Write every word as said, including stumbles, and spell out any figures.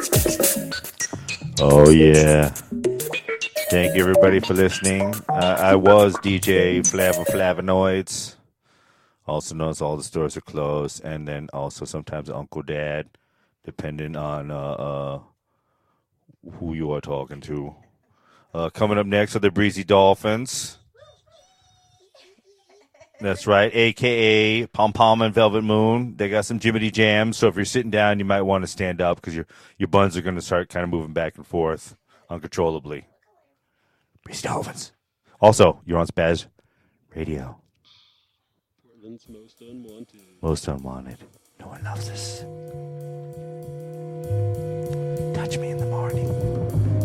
Oh, yeah. Thank you, everybody, for listening. Uh, I was D J Flavo Flavonoids, also known as All the Stores Are Closed, and then also sometimes Uncle Dad, depending on uh, uh, who you are talking to. Uh, coming up next are the Breezy Dolphins. That's right, a k a. Pom Pom and Velvet Moon. They got some Jiminy Jams, so if you're sitting down, you might want to stand up because your, your buns are going to start kind of moving back and forth uncontrollably. Breezy Dolphins. Also, you're on Spaz Radio. Portland's most unwanted. Most unwanted. No one loves us. Touch me in the